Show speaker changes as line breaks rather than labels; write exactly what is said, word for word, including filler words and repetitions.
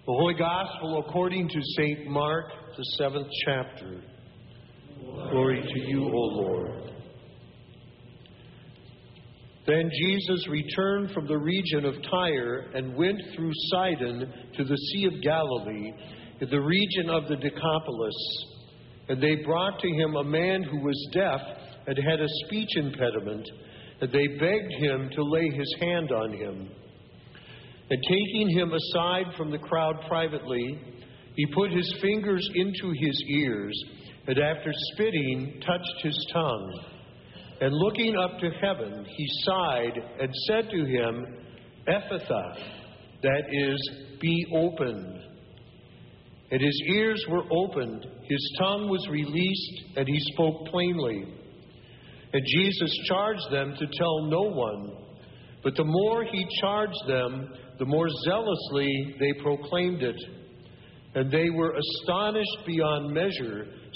The Holy Gospel according to Saint Mark, the seventh chapter. Glory to you, O Lord. Then Jesus returned from the region of Tyre and went through Sidon to the Sea of Galilee, in the region of the Decapolis. And they brought to him a man who was deaf and had a speech impediment, and they begged him to lay his hand on him. And taking him aside from the crowd privately, he put his fingers into his ears, and after spitting, touched his tongue. And looking up to heaven, he sighed and said to him, Ephphatha, that is, be opened. And his ears were opened, his tongue was released, and he spoke plainly. And Jesus charged them to tell no one. But the more he charged them, the more zealously they proclaimed it. And they were astonished beyond measure,